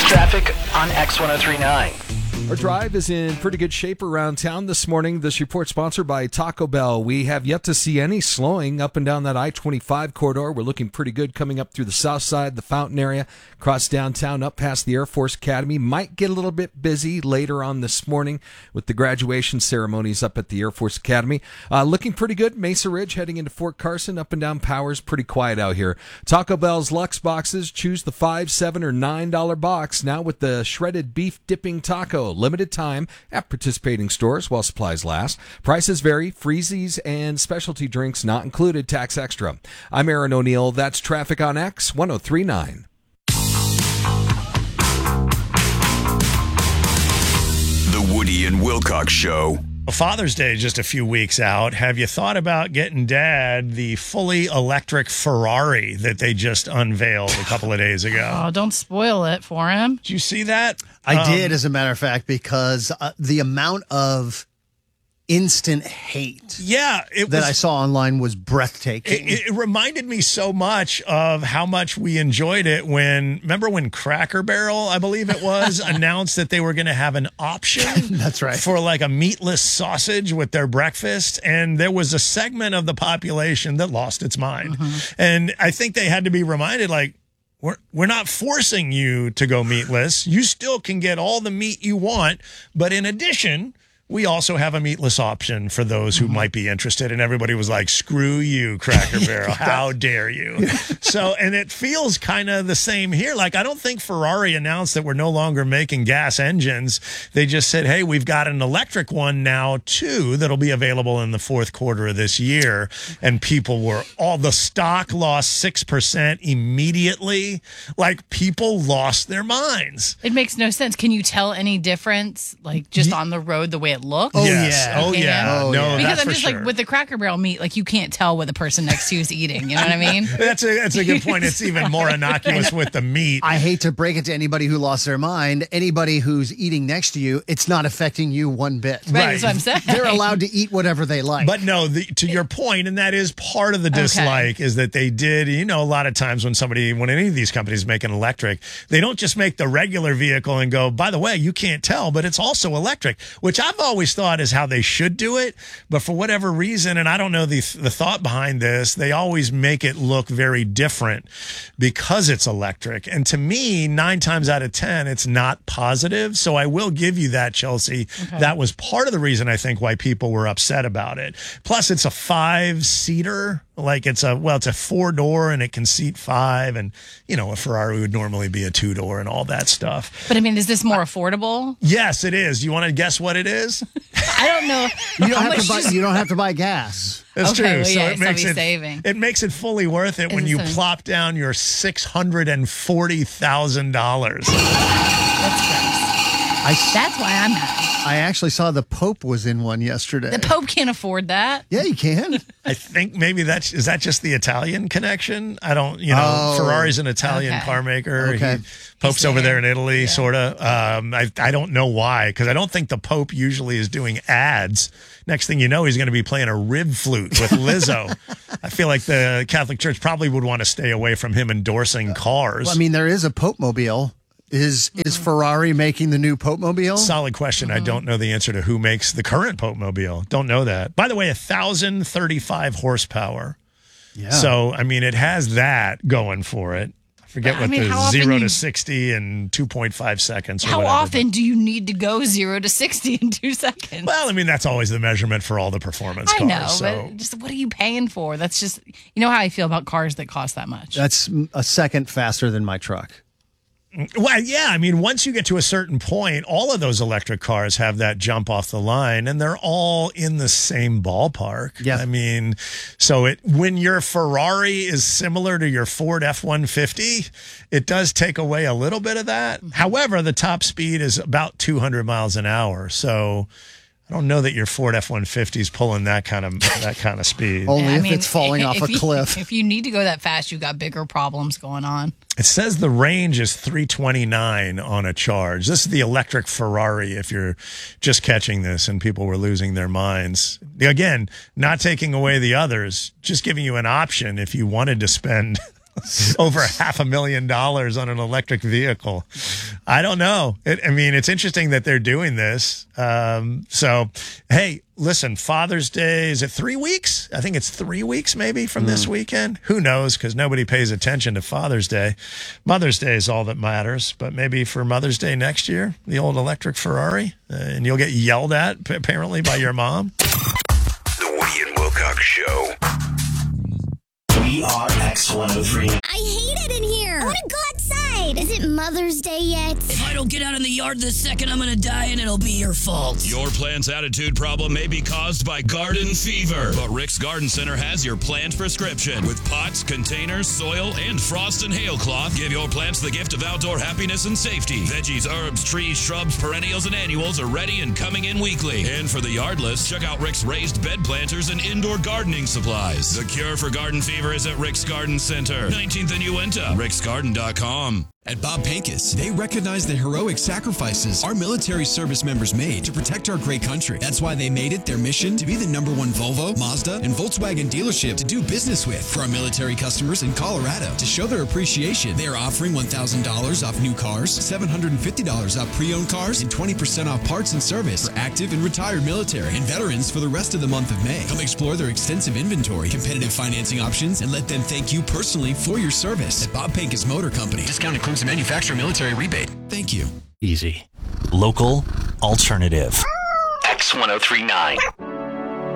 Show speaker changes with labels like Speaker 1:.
Speaker 1: Traffic on X1039.
Speaker 2: Our drive is in pretty good shape around town this morning. This report sponsored by Taco Bell. We have yet to see any slowing up and down that I-25 corridor. We're looking pretty good coming up through the south side, the Fountain area, across downtown, up past the Air Force Academy. Might get a little bit busy later on this morning with the graduation ceremonies up at the Air Force Academy. Looking pretty good. Mesa Ridge heading into Fort Carson, up and down Powers. Pretty quiet out here. Taco Bell's Lux boxes. Choose the $5, $7, or $9 box now with the shredded beef dipping taco. Limited time at participating stores while supplies last. Prices vary. Freezies and specialty drinks not included. Tax extra. I'm Aaron O'Neill. That's Traffic on X 1039.
Speaker 3: The Woody and Wilcox Show.
Speaker 4: Father's Day is just a few weeks out. Have you thought about getting Dad the fully electric Ferrari that they just unveiled a couple of days ago?
Speaker 5: Oh, don't spoil it for him.
Speaker 4: Did you see that?
Speaker 6: I did, as a matter of fact, because the amount of instant hate that I saw online was breathtaking.
Speaker 4: It reminded me so much of how much we enjoyed it remember when Cracker Barrel, I believe it was, announced that they were going to have an option
Speaker 6: That's right.
Speaker 4: for like a meatless sausage with their breakfast. And there was a segment of the population that lost its mind. Mm-hmm. And I think they had to be reminded, like, we're not forcing you to go meatless. You still can get all the meat you want. But in addition, we also have a meatless option for those who might be interested. And everybody was like, screw you, Cracker Barrel. How dare you? So, and it feels kind of the same here. Like, I don't think Ferrari announced that we're no longer making gas engines. They just said, hey, we've got an electric one now, too, that'll be available in the fourth quarter of this year. And the stock lost 6% immediately. Like, people lost their minds.
Speaker 5: It makes no sense. Can you tell any difference, like, just on the road, the way it looks?
Speaker 4: Oh, yes. Yeah. Oh, yeah.
Speaker 6: Oh,
Speaker 4: no,
Speaker 6: yeah.
Speaker 5: Because
Speaker 4: that's
Speaker 5: I'm
Speaker 4: for
Speaker 5: just
Speaker 4: sure.
Speaker 5: like, with the Cracker Barrel meat, like, you can't tell what the person next to you is eating. You know what I mean?
Speaker 4: That's a good point. It's even more innocuous with the meat.
Speaker 6: I hate to break it to anybody who lost their mind. Anybody who's eating next to you, it's not affecting you one bit.
Speaker 5: Right, that's what I'm saying.
Speaker 6: They're allowed to eat whatever they like.
Speaker 4: But no, to your point, and that is part of the dislike, is that they did, a lot of times when any of these companies make an electric, they don't just make the regular vehicle and go, by the way, you can't tell, but it's also electric, which I've always thought is how they should do it. But for whatever reason, and I don't know the thought behind this, they always make it look very different because it's electric. And to me, 9 times out of 10, it's not positive. So I will give you that, Chelsea. Okay. That was part of the reason I think why people were upset about it. Plus, it's a 5-seater. Like it's a 4-door and it can seat 5, and a Ferrari would normally be a 2-door and all that stuff.
Speaker 5: But I mean, is this more affordable?
Speaker 4: Yes, it is. You want to guess what it is?
Speaker 5: I don't know.
Speaker 6: You don't have to buy gas.
Speaker 4: That's true.
Speaker 5: Well,
Speaker 4: so
Speaker 5: yeah,
Speaker 4: it makes it makes it fully worth it when you plop down your $640,000.
Speaker 5: That's gross. That's why I'm happy.
Speaker 6: I actually saw the Pope was in one yesterday.
Speaker 5: The Pope can't afford that.
Speaker 6: Yeah, you can.
Speaker 4: I think maybe is that just the Italian connection? I don't, Ferrari's an Italian car maker.
Speaker 6: Okay.
Speaker 4: Pope's over there in Italy, sort of. I don't know why, because I don't think the Pope usually is doing ads. Next thing you know, he's going to be playing a rib flute with Lizzo. I feel like the Catholic Church probably would want to stay away from him endorsing cars.
Speaker 6: Well, I mean, there is a Pope-mobile. Is Ferrari making the new Pope-mobile?
Speaker 4: Solid question. I don't know the answer to who makes the current Pope-mobile. Don't know that. By the way, 1,035 horsepower. Yeah. So, I mean, it has that going for it. I forget what the 0 to 60 in 2.5 seconds.
Speaker 5: How often do you need to go 0 to 60 in 2 seconds?
Speaker 4: Well, I mean, that's always the measurement for all the performance cars.
Speaker 5: I know, but just what are you paying for? That's just, how I feel about cars that cost that much.
Speaker 6: That's a second faster than my truck.
Speaker 4: Well, yeah. I mean, once you get to a certain point, all of those electric cars have that jump off the line, and they're all in the same ballpark.
Speaker 6: Yeah.
Speaker 4: I mean, so when your Ferrari is similar to your Ford F-150, it does take away a little bit of that. However, the top speed is about 200 miles an hour. So I don't know that your Ford F-150 is pulling that kind of speed.
Speaker 6: Only if it's falling off a cliff.
Speaker 5: If you need to go that fast, you got bigger problems going on.
Speaker 4: It says the range is 329 on a charge. This is the electric Ferrari, if you're just catching this and people were losing their minds. Again, not taking away the others, just giving you an option if you wanted to spend over $500,000 on an electric vehicle. I don't know. It's interesting that they're doing this. So, hey, listen, Father's Day, is it 3 weeks? I think it's 3 weeks maybe from this weekend. Who knows? Because nobody pays attention to Father's Day. Mother's Day is all that matters. But maybe for Mother's Day next year, the old electric Ferrari, and you'll get yelled at apparently by your mom.
Speaker 3: The Woody and Wilcox Show.
Speaker 1: We are X103.
Speaker 7: I hate it in here. I want to go outside. Is it Mother's Day yet?
Speaker 8: If I don't get out in the yard this second, I'm going to die and it'll be your fault.
Speaker 9: Your plant's attitude problem may be caused by garden fever, but Rick's Garden Center has your plant prescription. With pots, containers, soil, and frost and hail cloth, give your plants the gift of outdoor happiness and safety. Veggies, herbs, trees, shrubs, perennials, and annuals are ready and coming in weekly. And for the yardless, check out Rick's raised bed planters and indoor gardening supplies. The cure for garden fever is at Rick's Garden Center, 19th and Uinta, ricksgarden.com.
Speaker 10: At Bob Pincus, they recognize the heroic sacrifices our military service members made to protect our great country. That's why they made it their mission to be the #1 Volvo, Mazda, and Volkswagen dealership to do business with. For our military customers in Colorado, to show their appreciation, they are offering $1,000 off new cars, $750 off pre-owned cars, and 20% off parts and service for active and retired military and veterans for the rest of the month of May. Come explore their extensive inventory, competitive financing options, and let them thank you personally for your service at Bob Pincus Motor Company.
Speaker 1: Discount includes a manufacturer military rebate.
Speaker 10: Thank you.
Speaker 1: Easy. Local. Alternative. X1039.